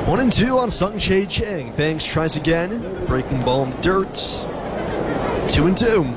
1-2 on Sung Chae Chang. Banks tries again. Breaking ball in the dirt. 2-2.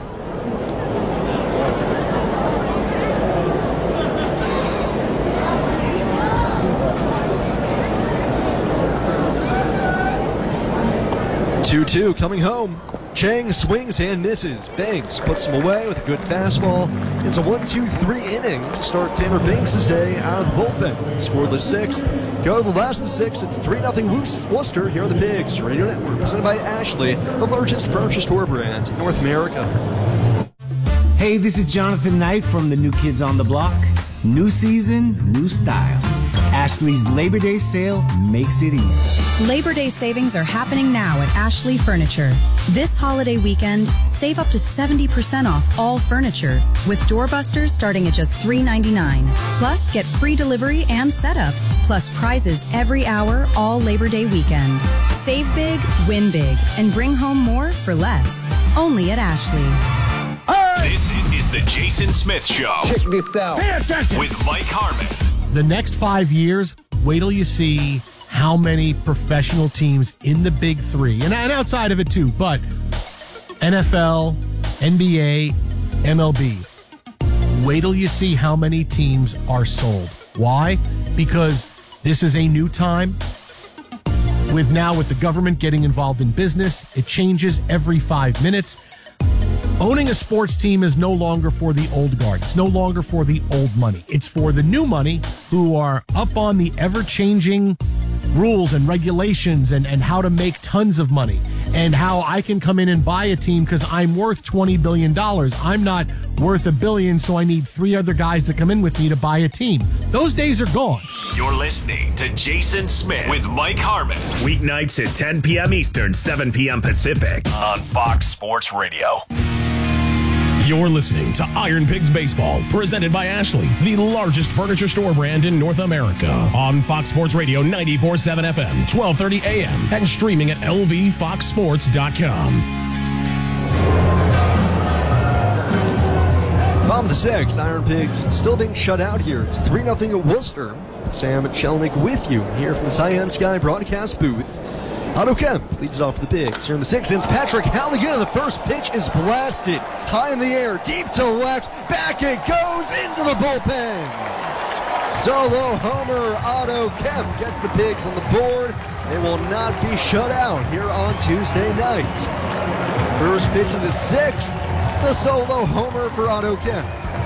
Two coming home. Chang swings and misses. Banks puts him away with a good fastball. It's a 1-2-3 inning to start Tanner Banks' day out of the bullpen. Scoreless sixth. Go to the last of the sixth. It's 3-0 Worcester here on the Pigs Radio Network. Presented by Ashley, the largest furniture store brand in North America. Hey, this is Jonathan Knight from the New Kids on the Block. New season, new style. Ashley's Labor Day sale makes it easy. Labor Day savings are happening now at Ashley Furniture. This holiday weekend, save up to 70% off all furniture, with doorbusters starting at just $3.99. Plus, get free delivery and setup, plus prizes every hour all Labor Day weekend. Save big, win big, and bring home more for less. Only at Ashley. This is the Jason Smith Show. Check this out. Pay attention. With Mike Harmon. The next 5 years, wait till you see how many professional teams in the big three, and outside of it too, but NFL, NBA, MLB. Wait till you see how many teams are sold. Why? Because this is a new time. With the government getting involved in business, it changes every 5 minutes. Owning a sports team is no longer for the old guard. It's no longer for the old money. It's for the new money who are up on the ever-changing rules and regulations and how to make tons of money and how I can come in and buy a team because I'm worth $20 billion. I'm not worth $1 billion, so I need 3 other guys to come in with me to buy a team. Those days are gone. You're listening to Jason Smith with Mike Harmon. Weeknights at 10 p.m. Eastern, 7 p.m. Pacific on Fox Sports Radio. You're listening to Iron Pigs Baseball, presented by Ashley, the largest furniture store brand in North America. On Fox Sports Radio 94.7 FM, 1230 AM, and streaming at lvfoxsports.com. Bottom of the sixth, Iron Pigs still being shut out here. It's 3-0 at Worcester. Sam Chelnick with you here from the Cyan Sky broadcast booth. Otto Kemp leads it off for the Pigs. Here in the sixth, it's Patrick Halligan, and the first pitch is blasted high in the air, deep to left, back it goes into the bullpen. Solo homer, Otto Kemp gets the Pigs on the board. They will not be shut out here on Tuesday night. First pitch of the sixth, it's a solo homer for Otto Kemp.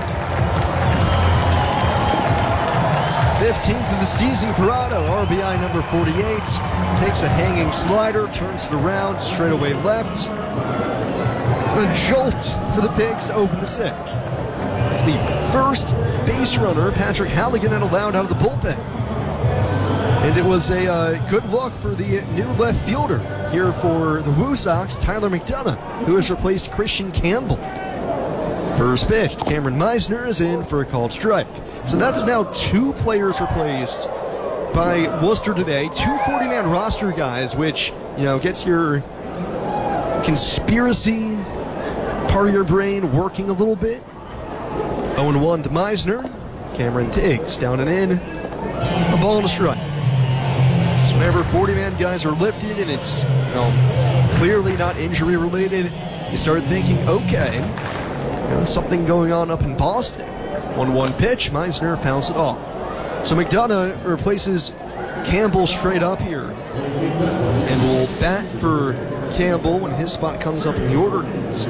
15th of the season for Otto, RBI number 48. Takes a hanging slider, turns it around, straightaway left. A jolt for the Pigs to open the sixth. It's the first base runner Patrick Halligan had allowed out of the bullpen. And it was a good look for the new left fielder here for the Woo Sox, Tyler McDonough, who has replaced Christian Campbell. First pitch, Cameron Meisner is in for a called strike. So that is now 2 players replaced by Worcester today. 2 40-man roster guys, which, gets your conspiracy part of your brain working a little bit. 0-1 to Meisner. Cameron takes down and in. A ball and a strike. So whenever 40-man guys are lifted and it's clearly not injury related, you start thinking, okay, there's something going on up in Boston. 1-1 pitch, Meisner fouls it off. So McDonough replaces Campbell straight up here and will bat for Campbell when his spot comes up in the order next.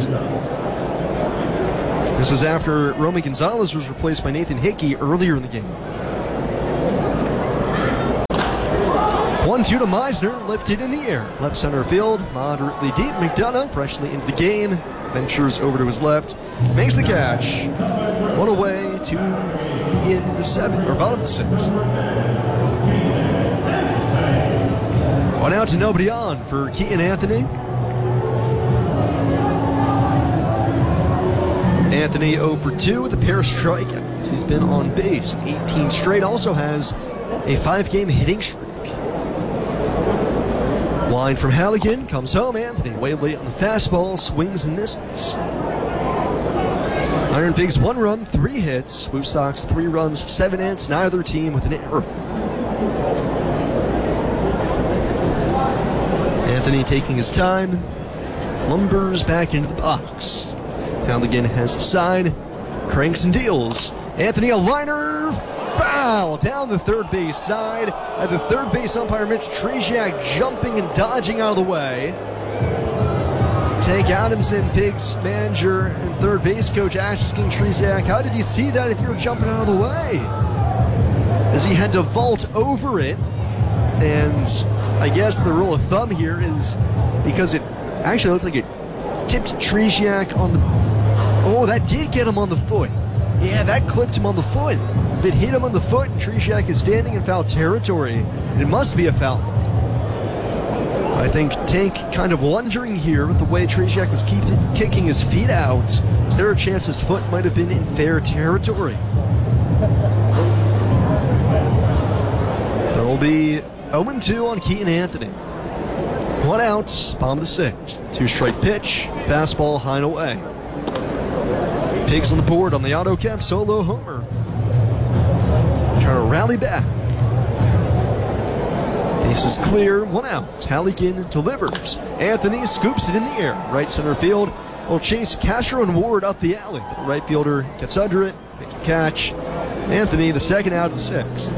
This is after Romy Gonzalez was replaced by Nathan Hickey earlier in the game. 1-2 to Meisner, lifted in the air. Left center field, moderately deep. McDonough freshly into the game. Ventures over to his left, makes the catch. One away to begin the seventh, or bottom of the sixth. One out to nobody on for Keaton Anthony. Anthony 0 for 2 with a pair of strikeouts. He's been on base 18 straight, also has a 5-game hitting streak. Line from Halligan, comes home. Anthony way late on the fastball, swings and misses. Iron Pigs 1 run, 3 hits. Woo Sox 3 runs, 7 hits. Neither team with an error. Anthony taking his time, lumbers back into the box. Halligan has a side, cranks and deals. Anthony, a liner, foul down the third base side. At the third base umpire, Mitch Tresiak jumping and dodging out of the way. Tank Adamson, Pigs manager and third base coach, asking Tresiak, how did you see that if you were jumping out of the way? As he had to vault over it. And I guess the rule of thumb here is because it actually looked like it tipped Tresiak on the... Oh, that did get him on the foot. Yeah, that clipped him on the foot. If it hit him on the foot and Tresiak is standing in foul territory, it must be a foul. I think Tank kind of wondering here with the way Tresiak was kicking his feet out. Is there a chance his foot might have been in fair territory? There will be 0-2 on Keaton Anthony. 1 out, bottom of the 6th. 2-strike pitch, fastball high and away. Pigs on the board on the AutoCap solo homer. Trying to rally back. Base is clear, 1 out. Halligan delivers. Anthony scoops it in the air. Right center field will chase Castro and Ward up the alley. But the right fielder gets under it, makes the catch. Anthony, the 2nd out of the 6th.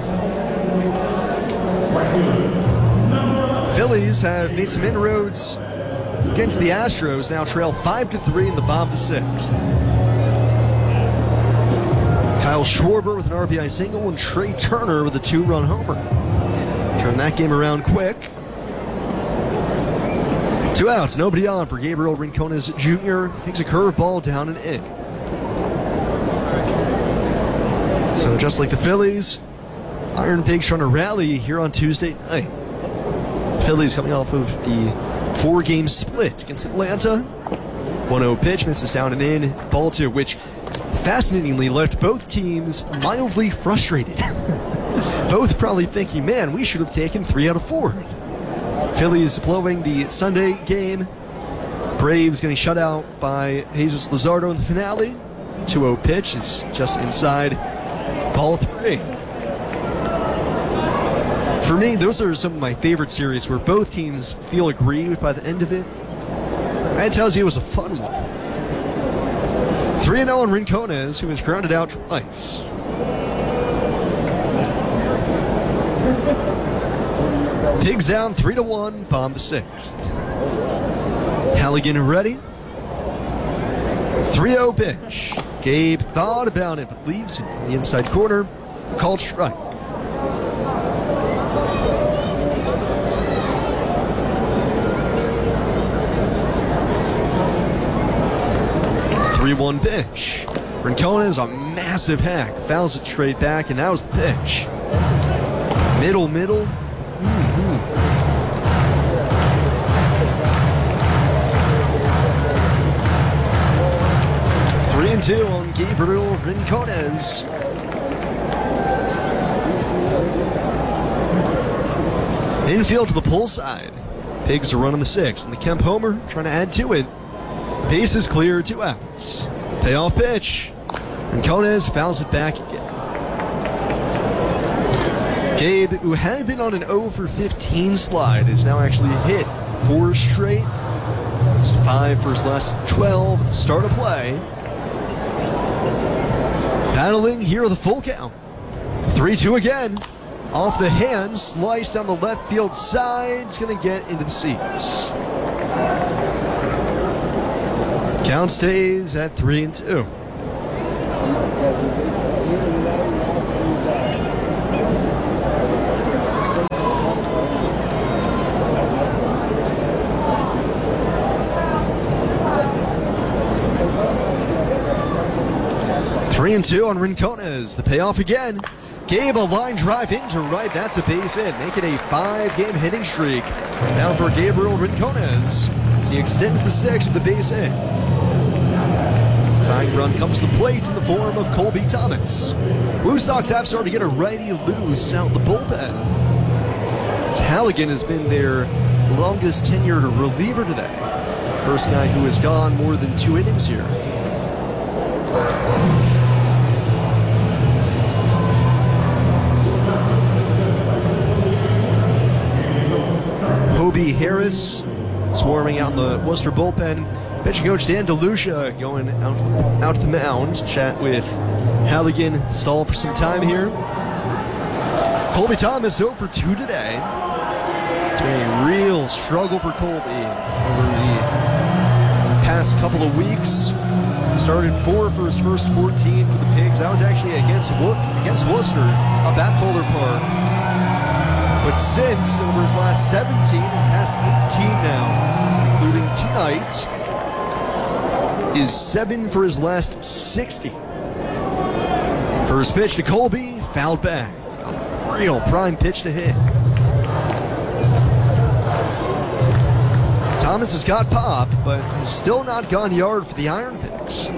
Phillies have made some inroads against the Astros, now trail 5-3 in the bottom of the 6th. Kyle Schwarber with an RBI single and Trey Turner with a 2-run homer. Turn that game around quick. 2 outs, nobody on for Gabriel Rincones Jr. Takes a curveball down and in. So just like the Phillies, Iron Pigs trying to rally here on Tuesday night. Phillies coming off of the 4-game split against Atlanta. 1-0 pitch, misses down and in. Ball 2, which fascinatingly left both teams mildly frustrated. Both probably thinking, man, we should have taken 3 out of 4. Phillies blowing the Sunday game. Braves getting shut out by Jesus Luzardo in the finale. 2-0 pitch is just inside. Ball 3. For me, those are some of my favorite series where both teams feel aggrieved by the end of it. That tells you it was a fun one. 3-0 on Rincones, who was grounded out twice. Pigs down 3-1, bottom of the 6th. Halligan ready. 3-0 pitch. Gabe thought about it, but leaves it in the inside corner. Called strike. 3-1 pitch. Rincones, a massive hack, fouls it straight back, and that was the pitch. Middle. 3-2 on Gabriel Rincones. Infield to the pull side. Pigs are running the 6th, and the Kemp homer trying to add to it. Base is clear, 2 outs. Payoff pitch. Rincones fouls it back again. Gabe, who had been on an 0-for-15 slide, is now actually hit 4 straight. It's 5 for his last 12. Start of play. Battling here with a full count. 3-2 again. Off the hand, slice down the left field side. It's going to get into the seats. Count stays at 3-2. Three and 2 on Rincones. The payoff again. Gabe, a line drive into right. That's a base hit. Make it a 5-game hitting streak. Now for Gabriel Rincones. As he extends the 6th with the base hit. Tying run comes to the plate in the form of Colby Thomas. Blue Sox have started to get a righty loose out the bullpen. Halligan has been their longest tenured reliever today. First guy who has gone more than 2 innings here. Hobie Harris swarming out in the Worcester bullpen. Pitching coach Dan DeLucia going out to the mound to chat with Halligan. Stall for some time here. Colby Thomas 0 for 2 today. It's been a real struggle for Colby over the past couple of weeks. Started 4 for his first 14 for the Pigs. That was actually against Worcester up at Polar Park. But since, over his last 17 and past 18 now, including tonight, is 7 for his last 60. First pitch to Colby, fouled back. A real prime pitch to hit. Thomas has got pop, but has still not gone yard for the Iron Pigs.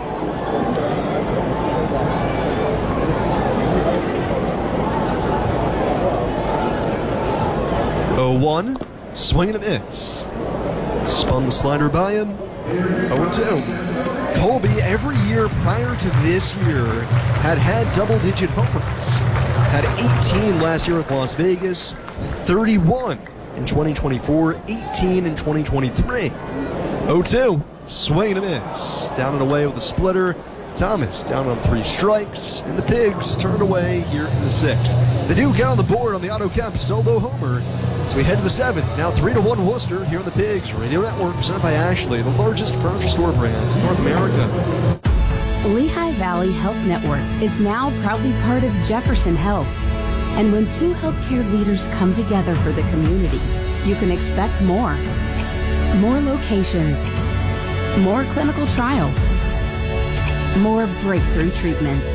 Oh, 1, swing and a miss. Spun the slider by him. 0-2. Colby, every year prior to this year, had double-digit homers. Had 18 last year with Las Vegas, 31 in 2024, 18 in 2023. 0-2, swing and a miss. Down and away with a splitter. Thomas down on 3 strikes, and the Pigs turned away here in the 6th. They do get on the board on the Otto Kemp solo homer. So we head to the 7th. Now 3-1 Worcester here on the Pigs Radio Network, presented by Ashley, the largest furniture store brand in North America. Lehigh Valley Health Network is now proudly part of Jefferson Health. And when 2 healthcare leaders come together for the community, you can expect more. More locations, more clinical trials, more breakthrough treatments.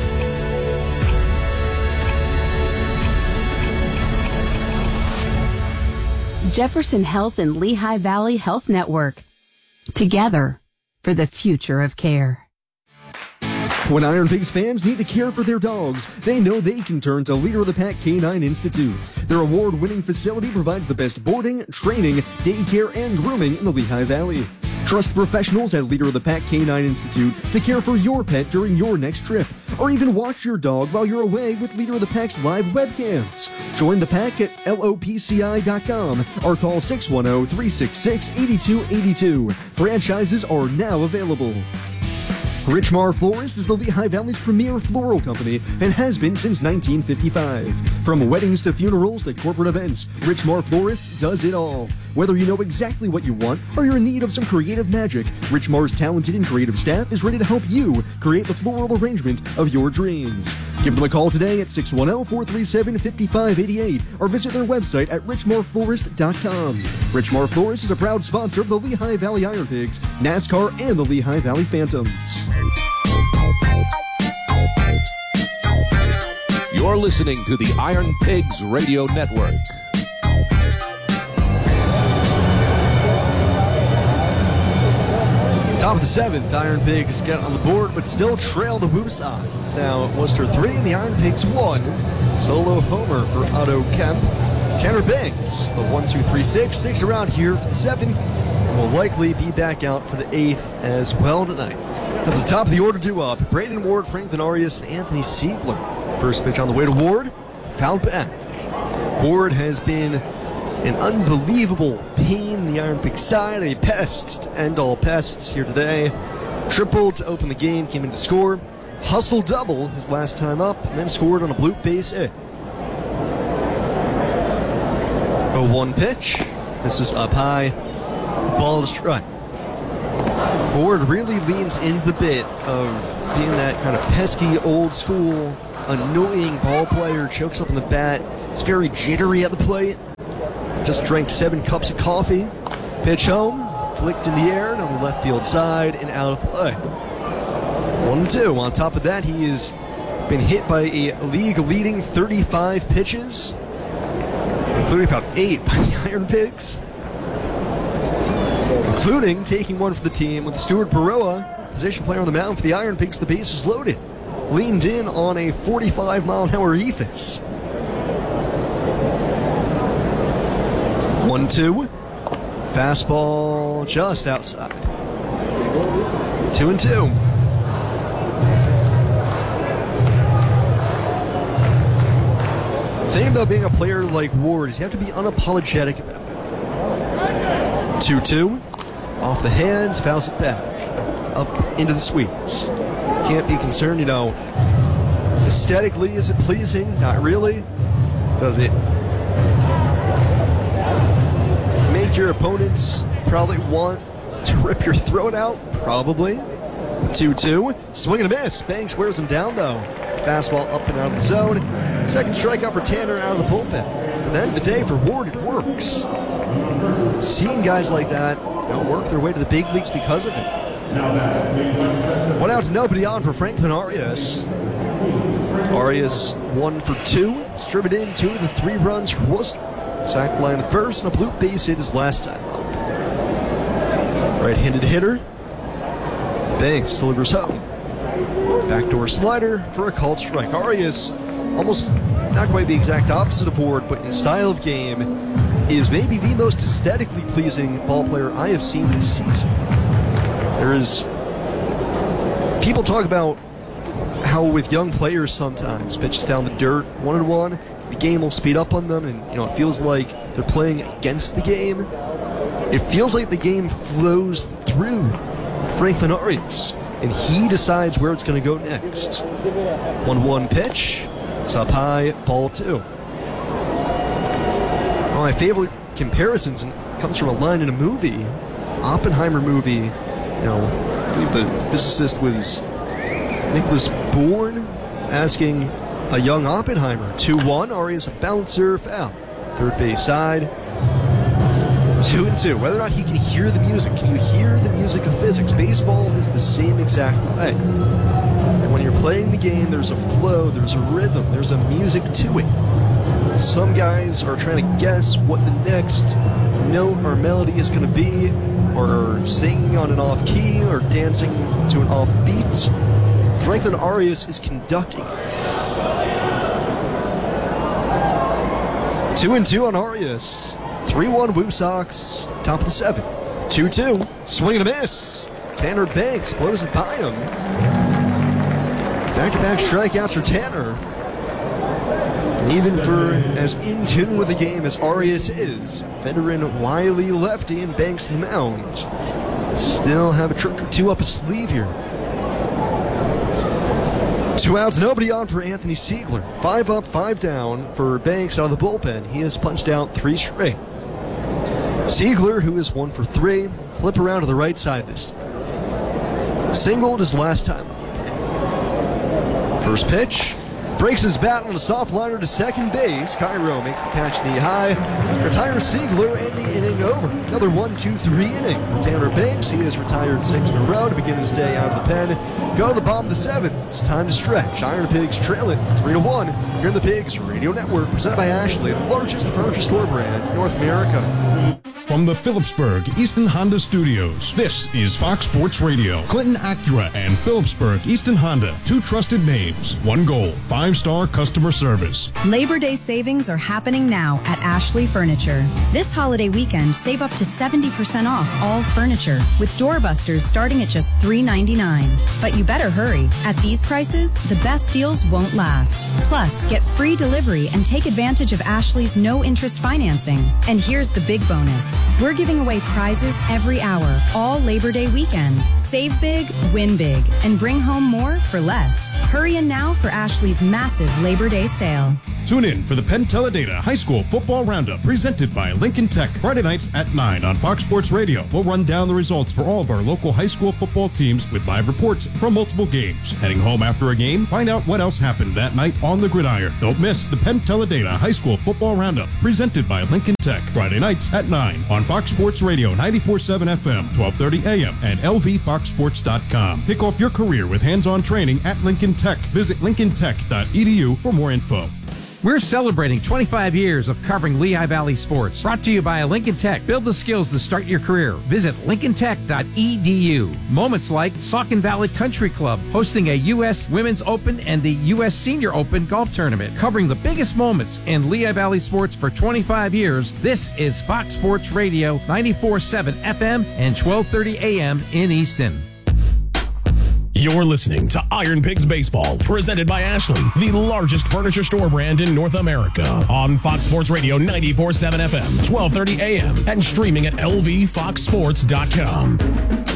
Jefferson Health and Lehigh Valley Health Network. Together for the future of care. When Iron Pigs fans need to care for their dogs, they know they can turn to Leader of the Pack Canine Institute. Their award-winning facility provides the best boarding, training, daycare, and grooming in the Lehigh Valley. Trust professionals at Leader of the Pack Canine Institute to care for your pet during your next trip, or even watch your dog while you're away with Leader of the Pack's live webcams. Join the pack at lopci.com or call 610-366-8282. Franchises are now available. Richmar Florist is the Lehigh Valley's premier floral company and has been since 1955. From weddings to funerals to corporate events, Richmar Florist does it all. Whether you know exactly what you want or you're in need of some creative magic, Richmar's talented and creative staff is ready to help you create the floral arrangement of your dreams. Give them a call today at 610-437-5588 or visit their website at richmarflorist.com. Richmar Florist is a proud sponsor of the Lehigh Valley Iron Pigs, NASCAR, and the Lehigh Valley Phantoms. You're listening to the Iron Pigs Radio Network. Top of the 7th, Iron Pigs get on the board, but still trail the Woosahs. It's now Worcester 3 and the Iron Pigs 1. Solo homer for Otto Kemp. Tanner Banks, the 1-2-3-6, sticks around here for the 7th and will likely be back out for the 8th as well tonight. At the top of the order due up, Braden Ward, Franklin Arias, and Anthony Siegler. First pitch on the way to Ward, fouled back. Ward has been an unbelievable pain in the Iron Pig side, a pest to end all pests here today. Triple to open the game, came in to score. Hustle double his last time up, and then scored on a bloop base hit. 0-1 pitch. This is up high. Ball to strike. Ward really leans into the bit of being that kind of pesky, old school, annoying ball player, chokes up on the bat. It's very jittery at the plate. Just drank 7 cups of coffee. Pitch home, flicked in the air and on the left field side and out of play. 1-2. On top of that, he has been hit by a league-leading 35 pitches, including about 8 by the Iron Pigs, including taking one for the team with Stuart Baroa, position player on the mound for the Iron Pigs. The bases loaded. Leaned in on a 45-mile-an-hour ephus. 1-2. Fastball just outside. 2-2. The thing about being a player like Ward is you have to be unapologetic about it. 2-2. Off the hands, fouls it back. Up into the suites. Can't be concerned, aesthetically, is it pleasing? Not really. Does it make your opponents probably want to rip your throat out? Probably. 2-2. Swing and a miss. Banks wears him down, though. Fastball up and out of the zone. Second strikeout for Tanner out of the bullpen. At the end of the day, for Ward, it works. Seeing guys like that work their way to the big leagues because of it. 1 out to nobody on for Franklin Arias. Arias 1 for 2. Striven in 2 of the 3 runs for Worcester. Sacked line the first, and a blue base hit his last time up. Right-handed hitter. Banks delivers home. Backdoor slider for a called strike. Arias, almost not quite the exact opposite of Ward, but in style of game, is maybe the most aesthetically pleasing ball player I have seen this season. People talk about how with young players sometimes, pitches down the dirt, 1-1, the game will speed up on them, and it feels like they're playing against the game. It feels like the game flows through Franklin Arias, and he decides where it's going to go next. 1-1 pitch. It's up high, ball 2. One of my favorite comparisons, and it comes from a line in a movie, Oppenheimer movie. I believe the physicist was Nicholas Bourne, asking a young Oppenheimer. 2-1, Arias a bouncer, foul. Third base side. 2-2. Whether or not he can hear the music. Can you hear the music of physics? Baseball is the same exact way. And when you're playing the game, there's a flow, there's a rhythm, there's a music to it. Some guys are trying to guess what the next note or melody is going to be, or singing on an off key, or dancing to an off beat. Franklin Arias is conducting. 2-2 on Arias. 3-1 Woo Sox, top of the 7th. 2-2, swing and a miss. Tanner Banks blows it by him. Back-to-back strikeouts for Tanner. And even for as in tune with the game as Arias is, veteran wily lefty and Banks in the mound still have a trick or two up his sleeve here. 2 outs, nobody on for Anthony Siegler. 5 up, 5 down for Banks out of the bullpen. He has punched out 3 straight. Siegler, who is 1 for 3, flip around to the right side this time. Singled his last time. First pitch, breaks his bat on a soft liner to second base. Cairo makes the catch knee high, retires Siegler, and the inning over. Another 1-2-3 inning for Tanner Banks. He has retired 6 in a row to begin his day out of the pen. Go to the bottom of the 7th. It's time to stretch. Iron Pigs trail it 3-1 here in the Pigs Radio Network, presented by Ashley, the largest furniture store brand in North America. From the Phillipsburg Easton Honda Studios, this is Fox Sports Radio. Clinton Acura and Phillipsburg Easton Honda, 2 trusted names, 1 goal, 5-star customer service. Labor Day savings are happening now at Ashley Furniture. This holiday weekend, save up to 70% off all furniture, with doorbusters starting at just $3.99. But you better hurry. At these prices, the best deals won't last. Plus, get free delivery and take advantage of Ashley's no-interest financing. And here's the big bonus. We're giving away prizes every hour, all Labor Day weekend. Save big, win big, and bring home more for less. Hurry in now for Ashley's massive Labor Day sale. Tune in for the Penn Teledata High School Football Roundup presented by Lincoln Tech. Friday nights at 9 on Fox Sports Radio. We'll run down the results for all of our local high school football teams with live reports from multiple games. Heading home after a game, find out what else happened that night on the gridiron. Don't miss the Penn Teledata High School Football Roundup presented by Lincoln Tech. Friday nights at 9 on Fox Sports Radio 94.7 FM, 1230 AM, and lvfoxsports.com. Kick off your career with hands-on training at Lincoln Tech. Visit lincolntech.edu for more info. We're celebrating 25 years of covering Lehigh Valley sports. Brought to you by Lincoln Tech. Build the skills to start your career. Visit lincolntech.edu. Moments like Saucon Valley Country Club hosting a U.S. Women's Open and the U.S. Senior Open golf tournament. Covering the biggest moments in Lehigh Valley sports for 25 years. This is Fox Sports Radio 94.7 FM and 1230 AM in Easton. You're listening to Iron Pigs Baseball, presented by Ashley, the largest furniture store brand in North America. On Fox Sports Radio 94.7 FM, 12:30 a.m., and streaming at lvfoxsports.com.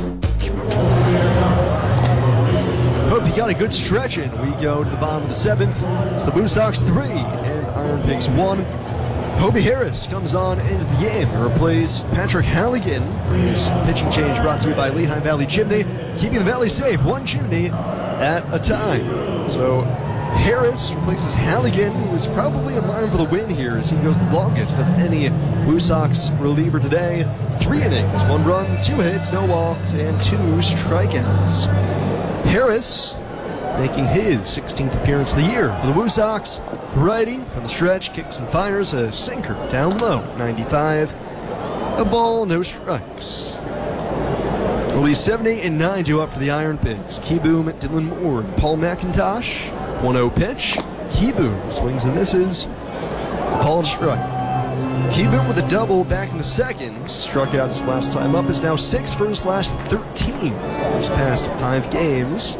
Hope you got a good stretch in. We go to the bottom of the 7th. It's the Blue Sox 3 and Iron Pigs 1. Hobie Harris comes on into the game to replace Patrick Halligan. His pitching change brought to you by Lehigh Valley Chimney, keeping the Valley safe, one chimney at a time. So Harris replaces Halligan, who is probably in line for the win here as he goes the longest of any Blue Sox reliever today. 3 innings, 1 run, 2 hits, no walks, and 2 strikeouts. Harris making his 16th appearance of the year for the Blue Sox. Righty from the stretch, kicks and fires a sinker down low, 95. A ball, no strikes. It'll be 7, 8, and 9 due up for the Iron Pigs. Keyboom, Dylan Moore, and Paul McIntosh. 1-0 pitch. Keyboom swings and misses. Paul to strike. Keyboom with a double back in the second. Struck out his last time up. Is now 6 for his last 13. He's passed 5 games.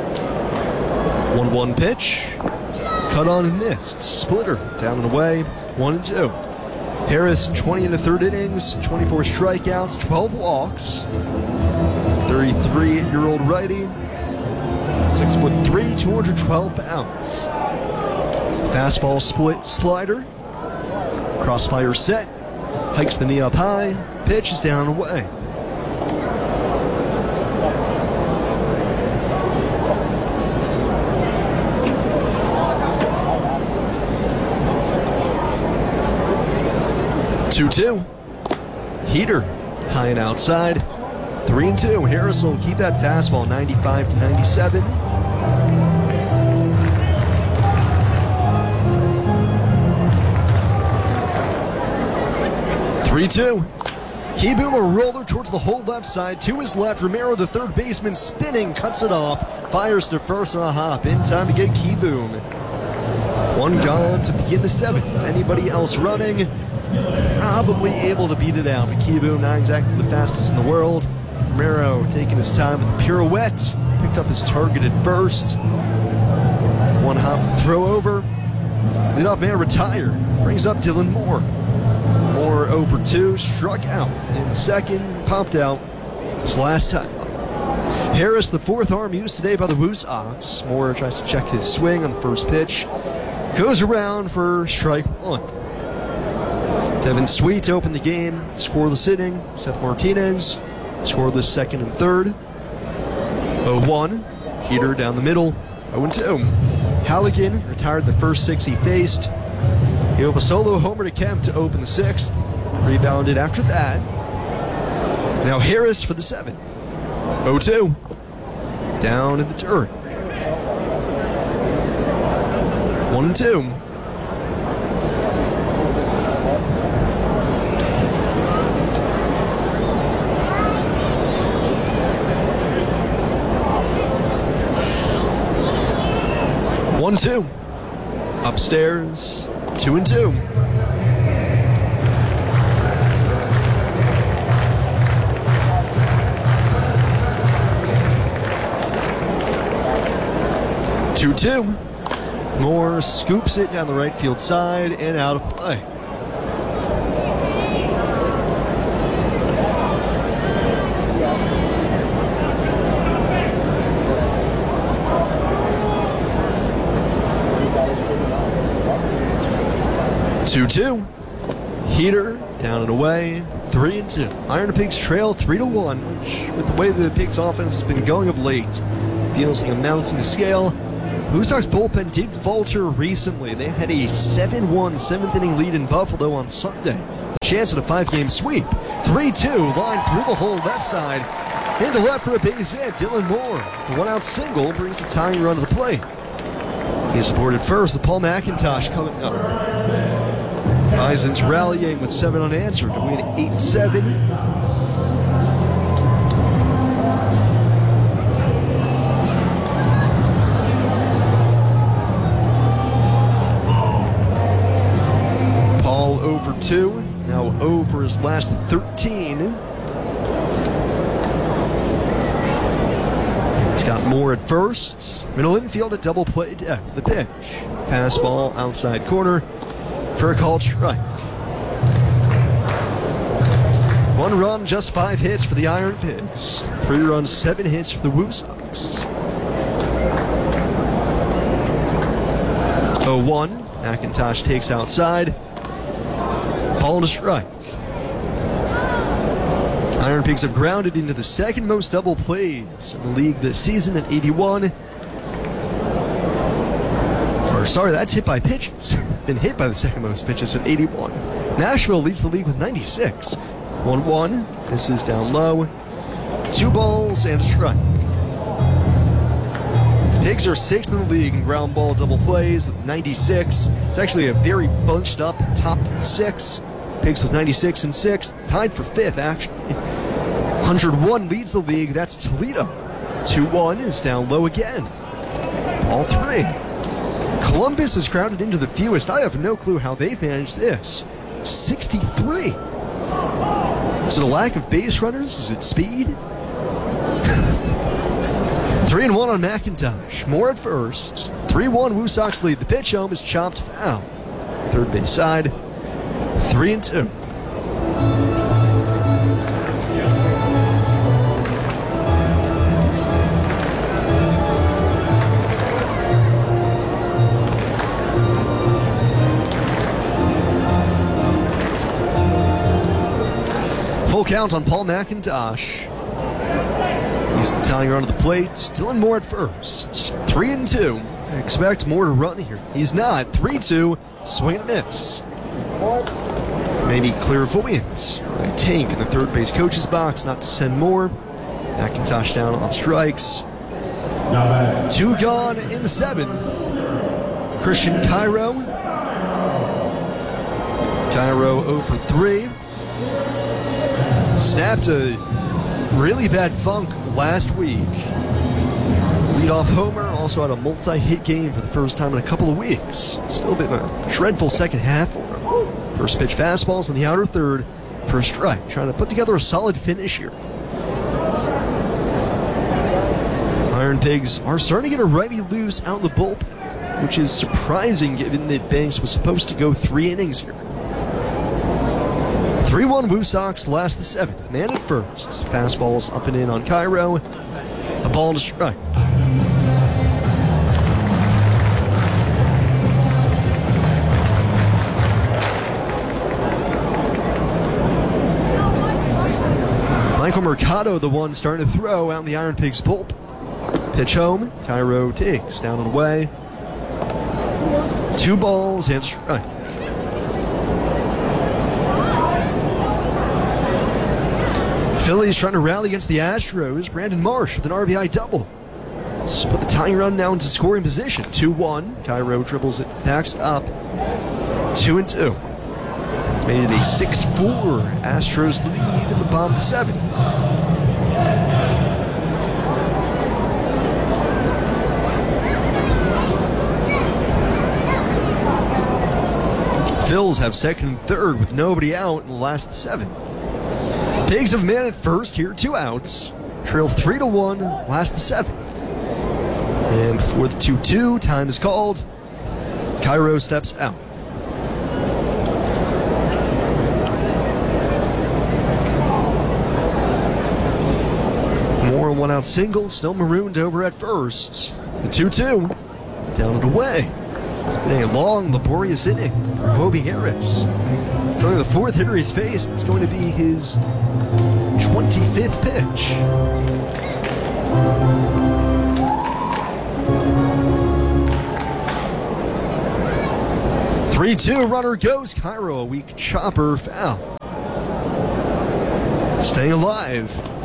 1-1 pitch. Cut on and missed. Splitter down and away. 1-2. Harris 20 in the 3rd innings. 24 strikeouts. 12 walks. 33-year-old righty. 6'3", 212 pounds. Fastball split slider. Crossfire set. Hikes the knee up high. Pitch is down and away. Two. Heater, high and outside. 3-2. Harris will keep that fastball 95 to 97. Keyboom a roller towards the whole left side. To his left, Romero, the third baseman, spinning, cuts it off. Fires to first on a hop. In time to get Keyboom. 1 gone to begin the 7th. Anybody else running? Probably able to beat it out, but Keyboom not exactly the fastest in the world. Romero taking his time with a pirouette, picked up his target at first. 1 hop throw over. Leadoff man retired. Brings up Dylan Moore. Moore 0 for 2, struck out in the second, popped out his last time up. Harris, the 4th arm used today by the Blue Sox. Moore tries to check his swing on the first pitch. Goes around for strike 1. Devin Sweet to open the game, scoreless inning. Seth Martinez, scoreless 2nd and 3rd. 0-1, Heater down the middle, 0-2. Halligan retired the first 6 he faced. He gave up a solo homer to Kemp to open the 6th. Rebounded after that. Now Harris for the 7th. 0-2, down in the dirt. 1-2. Upstairs, 2-2. Moore scoops it down the right field side and out of play. Heater down and away, 3-2. Iron Pigs trail 3-1, which, with the way the Pigs offense has been going of late, feels like a mountain to scale. Blue Sox bullpen did falter recently. They had a 7-1 7th inning lead in Buffalo on Sunday. A chance at a 5-game sweep. 3-2, line through the hole left side. Into left for a base hit. Dylan Moore, the 1-out single, brings the tying run to the plate. He's supported first with Paul McIntosh coming up. Bison's rallying with 7 unanswered to win 8-7. Paul 0 for 2, now 0 for his last 13. He's Got Moore at first. Middle infield at double play deck. The pitch. Fastball outside corner for a called strike. 1 run, just 5 hits for the Iron Pigs. 3 runs, 7 hits for the Woo Sox. 0-1. McIntosh takes outside. Ball to strike. Iron Pigs have grounded into the second most double plays in the league this season at 81. Sorry, that's hit by pitches. Been hit by the second most pitches at 81. Nashville leads the league with 96. 1-1. This is down low. 2 balls and a strike. Pigs are 6th in the league in ground ball double plays with 96. It's actually a very bunched up top 6. Pigs with 96 and 6th. Tied for 5th, actually. 101 leads the league. That's Toledo. 2-1 is down low again. Ball 3. Columbus is crowded into the fewest. I have no clue how they've managed this. 63. Is it a lack of base runners? Is it speed? 3-1 on McIntosh. Moore at first. 3-1 Woo Sox lead. The pitch home is chopped foul. Third base side. 3-2. Full count on Paul McIntosh. He's the tying run to the plate. Dylan Moore at first. 3-2. Expect Moore to run here. He's not. 3-2. Swing and miss. Maybe clairvoyant. Right tank in the third base coach's box not to send Moore. McIntosh down on strikes. 2 gone in the 7th. Christian Cairo. Cairo 0 for 3. Snapped a really bad funk last week. Leadoff homer, also had a multi-hit game for the first time in a couple of weeks. Still been a dreadful second half for him. First pitch fastballs in the outer third for a strike. Trying to put together a solid finish here. Iron Pigs are starting to get a righty loose out in the bullpen, which is surprising given that Banks was supposed to go 3 innings here. 3-1 Woo Sox last the 7th. Man at first. Fastballs up and in on Cairo. A ball to strike. Michael Mercado, the one starting to throw out in the Iron Pigs bullpen. Pitch home. Cairo takes down and away. 2 balls and strike. Phillies trying to rally against the Astros. Brandon Marsh with an RBI double. Let's put the tying run now into scoring position. 2-1. Cairo dribbles it, backs up. 2-2. Made it a 6-4 Astros lead in the bottom of the 7th. Phils have second and third with nobody out in the last 7th. Pigs have man at first here, 2 outs. Trail 3-1, last the 7th. And before the 2-2, time is called. Cairo steps out. Moore 1-out single, still marooned over at first. The 2-2, down and away. It's been a long, laborious inning for Bobby Harris. It's only the 4th hitter he's faced. It's going to be his 25th pitch. "3-2, runner goes. Cairo, a weak chopper foul. Staying alive.